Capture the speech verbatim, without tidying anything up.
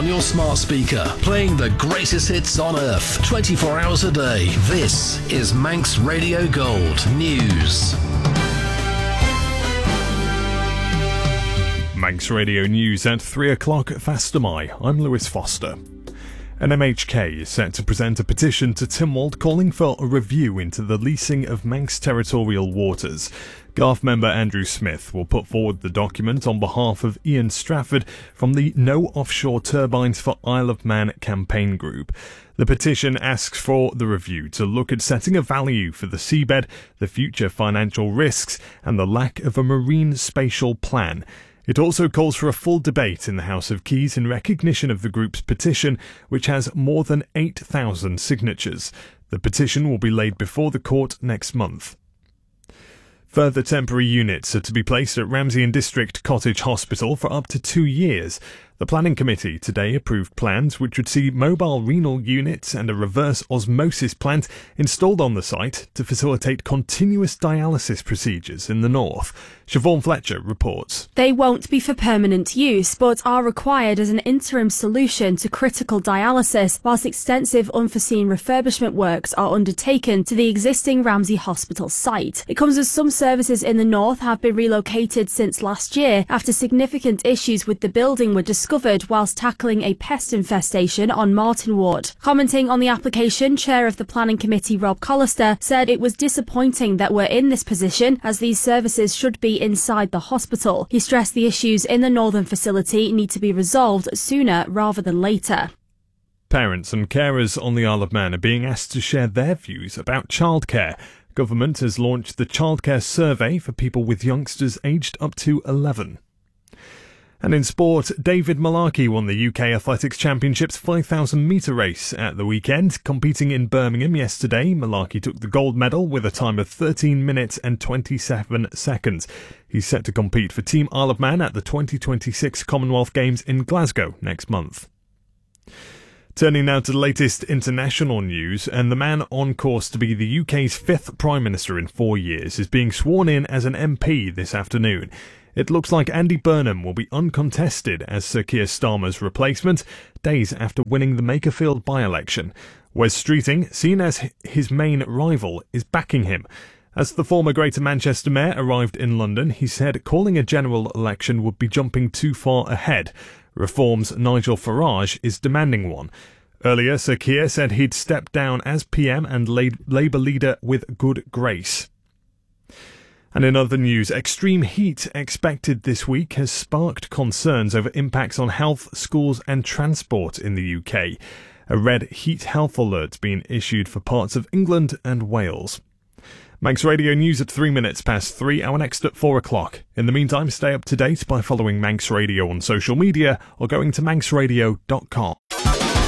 your smart speaker, playing the greatest hits on earth, twenty-four hours a day. This is Manx Radio Gold News. Manx Radio News at three o'clock. Fastamai. I'm Lewis Foster. An M H K is set to present a petition to Tynwald calling for a review into the leasing of Manx territorial waters. G A R F member Andrew Smith will put forward the document on behalf of Ian Strafford from the No Offshore Turbines for Isle of Man campaign group. The petition asks for the review to look at setting a value for the seabed, the future financial risks, and the lack of a marine spatial plan. It also calls for a full debate in the House of Keys in recognition of the group's petition, which has more than eight thousand signatures. The petition will be laid before the court next month. Further temporary units are to be placed at Ramsey and District Cottage Hospital for up to two years. The Planning Committee today approved plans which would see mobile renal units and a reverse osmosis plant installed on the site to facilitate continuous dialysis procedures in the north. Siobhan Fletcher reports. They won't be for permanent use, but are required as an interim solution to critical dialysis, whilst extensive unforeseen refurbishment works are undertaken to the existing Ramsey Hospital site. It comes as some services in the north have been relocated since last year after significant issues with the building were discovered whilst tackling a pest infestation on Martin Ward. Commenting on the application, Chair of the Planning Committee Rob Collister said it was disappointing that we're in this position as these services should be inside the hospital. He stressed the issues in the northern facility need to be resolved sooner rather than later. Parents and carers on the Isle of Man are being asked to share their views about childcare. Government has launched the Childcare Survey for people with youngsters aged up to eleven. And in sport, David Malarkey won the U K Athletics Championships five thousand metre race at the weekend. Competing in Birmingham yesterday, Malarkey took the gold medal with a time of thirteen minutes and twenty-seven seconds. He's set to compete for Team Isle of Man at the twenty twenty-six Commonwealth Games in Glasgow next month. Turning now to the latest international news, and the man on course to be the U K's fifth Prime Minister in four years is being sworn in as an M P this afternoon. It looks like Andy Burnham will be uncontested as Sir Keir Starmer's replacement, days after winning the Makerfield by-election. Wes Streeting, seen as his main rival, is backing him. As the former Greater Manchester Mayor arrived in London, he said calling a general election would be jumping too far ahead. Reform's Nigel Farage is demanding one. Earlier, Sir Keir said he'd step down as P M and Labour leader with good grace. And in other news, extreme heat expected this week has sparked concerns over impacts on health, schools and transport in the U K. A red heat health alert's been issued for parts of England and Wales. Manx Radio News at three minutes past three, our next at four o'clock. In the meantime, stay up to date by following Manx Radio on social media or going to manx radio dot com.